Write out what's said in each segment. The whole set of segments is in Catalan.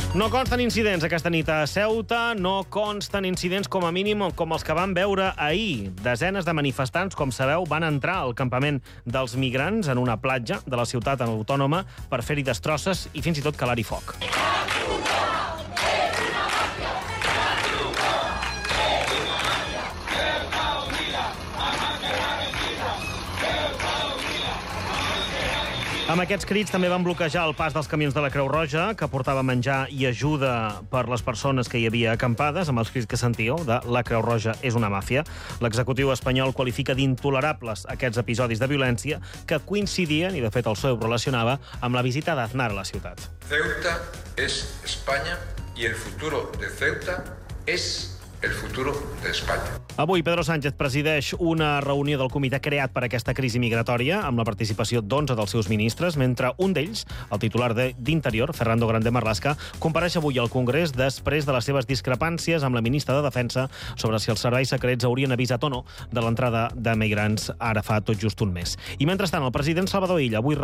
No consten incidents aquesta nit a Ceuta, no consten incidents com a mínim com els que van veure ahir. Desenes de manifestants, com sabeu, van entrar al campament dels migrants en una platja de la ciutat autònoma per fer-hi destrosses i fins i tot calar-hi foc. Amb aquests crits també van bloquejar el pas dels camions de la Creu Roja, que portava menjar i ajuda per les persones que hi havia acampades, amb els crits que sentíeu de la Creu Roja és una màfia. L'executiu espanyol qualifica d'intolerables aquests episodis de violència que coincidien, i de fet el PSOE ho relacionava, amb la visita d'Aznar a la ciutat. Ceuta es España y el futuro de Ceuta es el futuro de España. Avui Pedro Sánchez presideix una reunió del comitè creat per aquesta crisi migratòria amb la participació d'11 dels seus ministres, mentre un d'ells, el titular d'Interior, Fernando Grande Marlaska, compareix avui al Congrés després de les seves discrepàncies amb la ministra de Defensa sobre si els serveis secrets haurien avisat o no de l'entrada de migrants ara fa tot just un mes. I mentrestant, el president Salvador Illa avui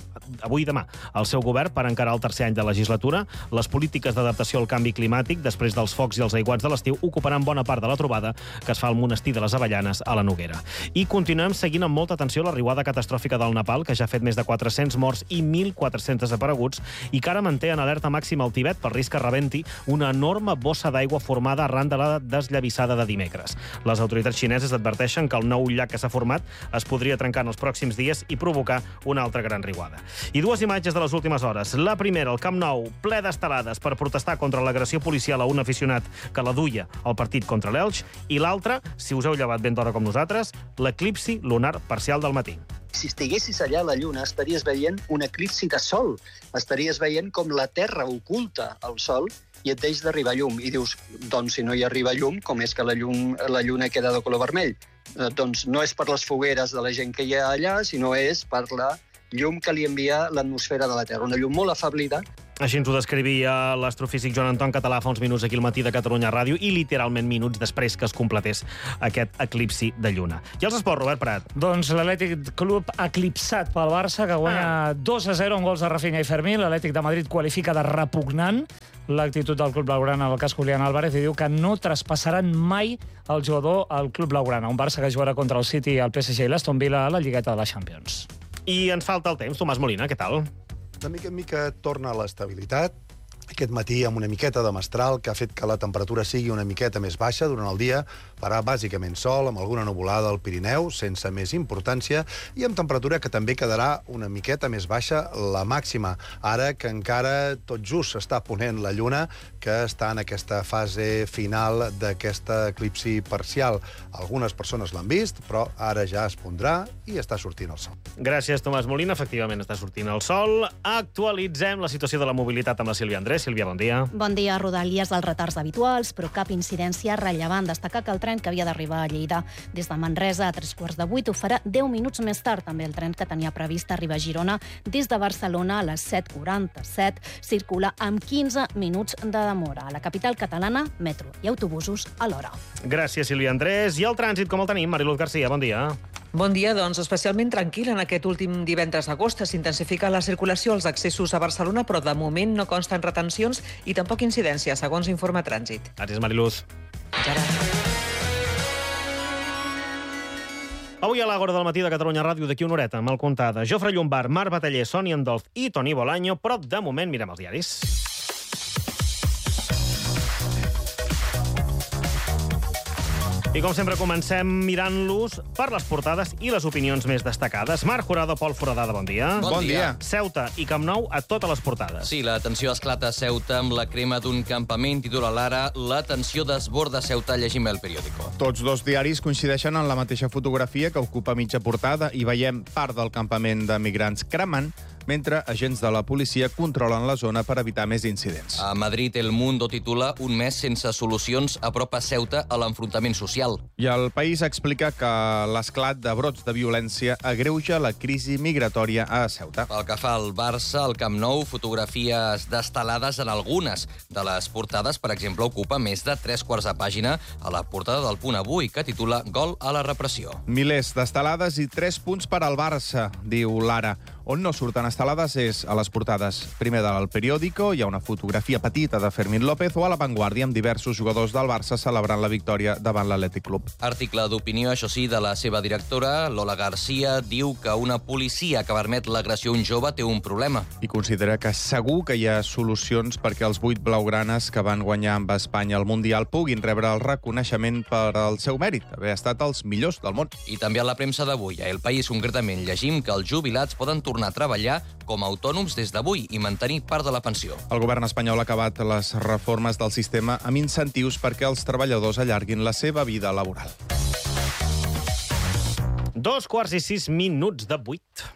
i demà el seu govern per encarar el tercer any de legislatura. Les polítiques d'adaptació al canvi climàtic després dels focs i els aiguats de l'estiu ocuparan bona part de la trobada que es fa al monestir de les Avellanes a la Noguera. I continuem seguint amb molta atenció la riuada catastròfica del Nepal, que ja ha fet més de 400 morts i 1.400 desapareguts i que ara manté en alerta màxima al Tibet per risc que rebenti una enorme bossa d'aigua formada arran de la desllavissada de dimecres. Les autoritats xineses adverteixen que el nou llac que s'ha format es podria trencar en els pròxims dies i provocar una altra gran riuada. I dues imatges de les últimes hores. La primera, el Camp Nou, ple d'estelades per protestar contra l'agressió policial a un aficionat que la duia al partit contra l'Elx, i l'altra, si us heu llevat ben d'hora com nosaltres, l'eclipsi lunar parcial del matí. Si estiguessis allà a la Lluna, estaries veient un eclipsi de sol. Estaries veient com la Terra oculta el sol i et deix d'arribar llum. I dius, doncs si no hi arriba llum, com és que la Lluna queda de color vermell? Doncs no és per les fogueres de la gent que hi ha allà, sinó és per la llum que li envia l'atmosfera de la Terra. Una llum molt afablida. Així ens ho descrivia l'astrofísic Joan Anton Català fa uns minuts aquí al matí de Catalunya Ràdio i literalment minuts després que es completés aquest eclipsi de lluna. I els esports, Robert Prat? Doncs l'Atlètic Club eclipsat pel Barça, que guanya 2-0 amb gols de Rafinha i Fermín. L'Atlètic de Madrid qualifica de repugnant l'actitud del Club Blaugrana al cas Julián Álvarez i diu que no traspassaran mai el jugador al Club Blaugrana. Un Barça que jugarà contra el City, el PSG i l'Aston Villa a la Lligueta de la Champions. I ens falta el temps. Tomàs Molina, què tal? De mica en mica torna l'estabilitat. Aquest matí amb una miqueta de mestral que ha fet que la temperatura sigui una miqueta més baixa durant el dia. Farà bàsicament sol, amb alguna nuvolada al Pirineu, sense més importància, i amb temperatura que també quedarà una miqueta més baixa la màxima. Ara que encara tot just s'està ponent la lluna, que està en aquesta fase final d'aquesta eclipsi parcial. Algunes persones l'han vist, però ara ja es pondrà i està sortint el sol. Gràcies, Tomàs Molina. Efectivament, està sortint el sol. Actualitzem la situació de la mobilitat amb la Sílvia Andrés. Sílvia, bon dia. Bon dia. Rodalies dels retards habituals, però cap incidència rellevant. Destacar que el tren que havia d'arribar a Lleida des de Manresa a 7:45 ho farà 10 minuts més tard. També el tren que tenia previst arribar a Girona des de Barcelona a les 7:47 circula amb 15 minuts de demora. A la capital catalana, metro i autobusos a l'hora. Gràcies, Sílvia Andrés. I el trànsit, com el tenim? Mariluz Garcia, bon dia. Bon dia, doncs especialment tranquil en aquest últim divendres d'agost. S'intensifica la circulació als accessos a Barcelona, però de moment no consten retencions i tampoc incidències, segons informa Trànsit. Gràcies, Mariluz. Avui a l'Àgora del matí de Catalunya Ràdio, d'aquí una horeta, mal comptada. Jofre Llombard, Marc Bataller, Sònia Andolf i Toni Bolaño, però de moment mirem els diaris. I com sempre comencem mirant-los per les portades i les opinions més destacades. Marc Jurado, Pol Foradada, bon dia. Bon dia. Ceuta i Camp Nou a totes les portades. Sí, la tensió esclata a Ceuta amb la crema d'un campament, titula l'Ara. La tensió desborda Ceuta, llegim El Periódico. Tots dos diaris coincideixen en la mateixa fotografia que ocupa mitja portada i veiem part del campament de migrants cremant mentre agents de la policia controlen la zona per evitar més incidents. A Madrid, El Mundo titula Un mes sense solucions apropa Ceuta a l'enfrontament social. I el País explica que l'esclat de brots de violència agreuja la crisi migratòria a Ceuta. Pel que fa al Barça, al Camp Nou, fotografies destelades en algunes de les portades. Per exemple, ocupa més de 3/4 de pàgina a la portada del Punt Avui, que titula Gol a la repressió. Milers d'estelades i 3 punts per al Barça, diu l'Ara. On no surten estelades és a les portades. Primer del Periódico hi ha una fotografia petita de Fermín López o a La Vanguardia amb diversos jugadors del Barça celebrant la victòria davant l'Atlètic Club. Article d'opinió, això sí, de la seva directora, Lola Garcia, diu que una policia que permet l'agressió a un jove té un problema. I considera que segur que hi ha solucions perquè els 8 blaugranes que van guanyar amb Espanya al Mundial puguin rebre el reconeixement per al seu mèrit, haver estat els millors del món. I també a la premsa d'avui, a El País concretament, llegim que els jubilats poden tornar a treballar com a autònoms des d'avui i mantenir part de la pensió. El govern espanyol ha acabat les reformes del sistema amb incentius perquè els treballadors allarguin la seva vida laboral. 2:06 de 8.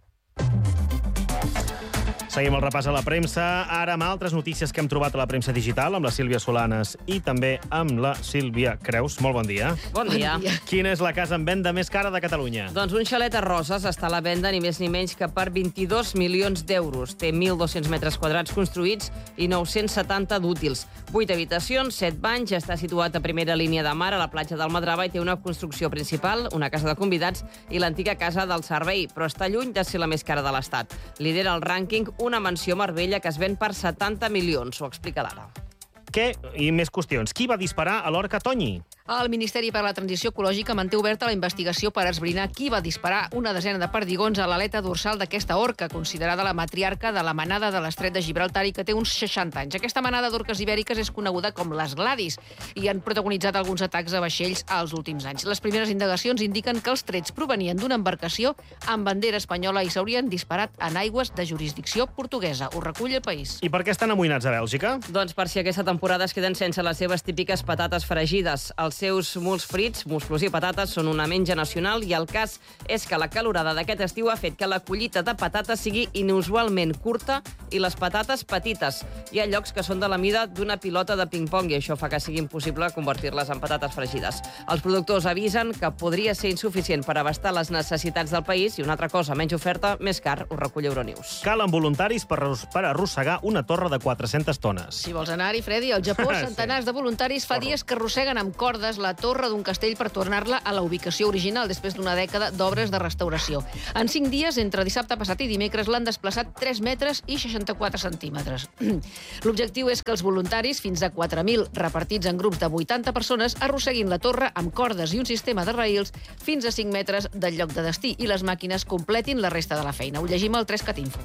Seguim el repàs a la premsa, ara amb altres notícies que hem trobat a la premsa digital, amb la Sílvia Solanes i també amb la Sílvia Creus. Molt bon dia. Bon dia. Quina és la casa en venda més cara de Catalunya? Doncs un xalet a Roses està a la venda ni més ni menys que per 22 milions d'euros. Té 1.200 metres quadrats construïts i 970 d'útils. 8 habitacions, 7 banys, està situat a primera línia de mar a la platja d'Almadrava i té una construcció principal, una casa de convidats i l'antiga casa del servei, però està lluny de ser la més cara de l'Estat. Lidera el rànquing una mansió Marbella que es ven per 70 milions, ho explica l'Ara. Què? I més qüestions. Qui va disparar a l'orca Tonyi? El Ministeri per la Transició Ecològica manté oberta la investigació per esbrinar qui va disparar una desena de perdigons a l'aleta dorsal d'aquesta orca, considerada la matriarca de la manada de l'Estret de Gibraltar i que té uns 60 anys. Aquesta manada d'orques ibèriques és coneguda com les Gladys i han protagonitzat alguns atacs a vaixells als últims anys. Les primeres indagacions indiquen que els trets provenien d'una embarcació amb bandera espanyola i s'haurien disparat en aigües de jurisdicció portuguesa. Ho recull El País. I per què estan amoïnats a Bèlgica? Doncs per si aquesta temporada es queden sense les seves típiques patates fregides. Els seus muls frits, musclos i patates, són una menja nacional i el cas és que la calorada d'aquest estiu ha fet que la collita de patates sigui inusualment curta i les patates petites. Hi ha llocs que són de la mida d'una pilota de ping-pong i això fa que sigui impossible convertir-les en patates fregides. Els productors avisen que podria ser insuficient per abastar les necessitats del país i una altra cosa, menys oferta, més car, ho recull Euronews. Calen voluntaris per arrossegar una torre de 400 tones. Si vols anar-hi, Freddy, al Japó, centenars de voluntaris fa dies que arrosseguen amb cordes la torre d'un castell per tornar-la a la ubicació original després d'una dècada d'obres de restauració. En 5 dies, entre dissabte passat i dimecres, l'han desplaçat 3 metres i 64 centímetres. L'objectiu és que els voluntaris, fins a 4.000 repartits en grups de 80 persones, arrosseguin la torre amb cordes i un sistema de raïls fins a 5 metres del lloc de destí i les màquines completin la resta de la feina. Ho llegim al 3CatInfo.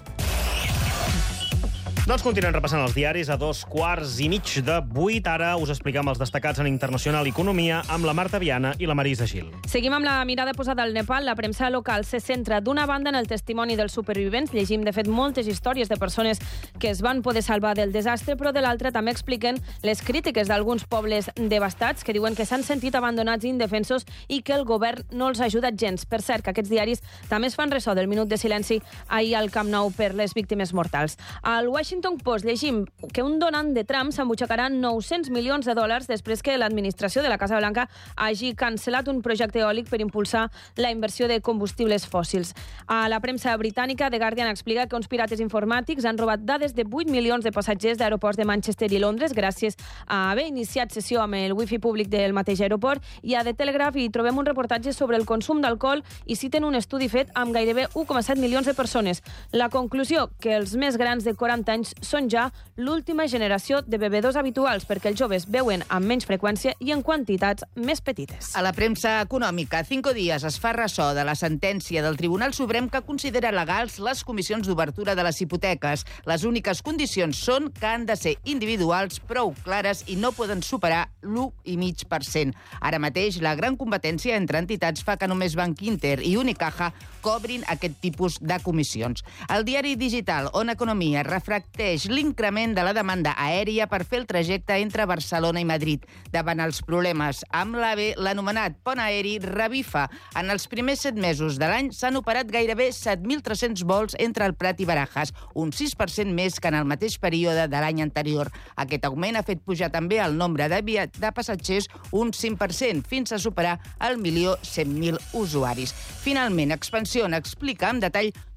Doncs continuem repassant els diaris a 2:15 de 8. Ara us expliquem els destacats en internacional i economia amb la Marta Viana i la Marisa Gil. Seguim amb la mirada posada al Nepal. La premsa local se centra d'una banda en el testimoni dels supervivents. Llegim, de fet, moltes històries de persones que es van poder salvar del desastre, però de l'altra també expliquen les crítiques d'alguns pobles devastats que diuen que s'han sentit abandonats i indefensos i que el govern no els ha ajudat gens. Per cert, que aquests diaris també es fan ressò del minut de silenci ahir al Camp Nou per les víctimes mortals. Al Washington Post llegim que un donant de Trump s'embutxacarà 900 milions de dòlars després que l'administració de la Casa Blanca hagi cancel·lat un projecte eòlic per impulsar la inversió de combustibles fòssils. A la premsa britànica, The Guardian explica que uns pirates informàtics han robat dades de 8 milions de passatgers d'aeroports de Manchester i Londres gràcies a haver iniciat sessió amb el wifi públic del mateix aeroport, i a The Telegraph hi trobem un reportatge sobre el consum d'alcohol i citen un estudi fet amb gairebé 1,7 milions de persones. La conclusió, que els més grans de 40 anys són ja l'última generació de bevedors habituals perquè els joves beuen amb menys freqüència i en quantitats més petites. A la premsa econòmica, 5 dies es fa ressò de la sentència del Tribunal Suprem que considera legals les comissions d'obertura de les hipoteques. Les úniques condicions són que han de ser individuals, prou clares i no poden superar l'1,5%. Ara mateix, la gran competència entre entitats fa que només Banc Inter i Unicaja cobrin aquest tipus de comissions. El diari digital On Economia reflecteix l'increment de la demanda aèria per fer el trajecte entre Barcelona i Madrid. Davant els problemes amb l'AVE, l'anomenat pont aeri revifa. En els primers 7 mesos de l'any s'han operat gairebé 7.300 vols entre el Prat i Barajas, un 6% més que en el mateix període de l'any anterior. Aquest augment ha fet pujar també el nombre de passatgers un 5%, fins a superar el 1.100.000 usuaris. Finalment, Expansión explica amb detall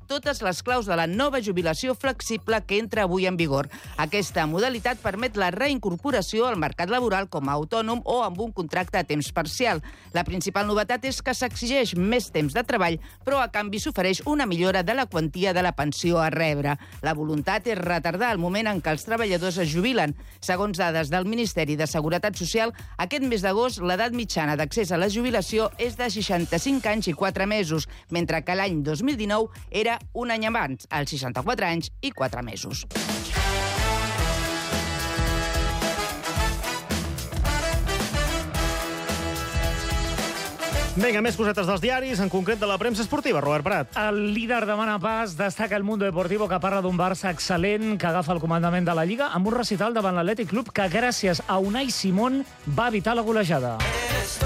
totes les claus de la nova jubilació flexible que entra avui en vigor. Aquesta modalitat permet la reincorporació al mercat laboral com a autònom o amb un contracte a temps parcial. La principal novetat és que s'exigeix més temps de treball, però a canvi s'ofereix una millora de la quantia de la pensió a rebre. La voluntat és retardar el moment en què els treballadors es jubilen. Segons dades del Ministeri de Seguretat Social, aquest mes d'agost l'edat mitjana d'accés a la jubilació és de 65 anys i 4 mesos, mentre que l'any 2019 era un any abans, als 64 anys i 4 mesos. Vinga, més cosetes dels diaris, en concret de la premsa esportiva. Robert Prat. El líder demana pas, destaca el Mundo Deportivo, que parla d'un Barça excel·lent que agafa el comandament de la Lliga amb un recital davant l'Atlètic Club que gràcies a Unai Simón va evitar la golejada.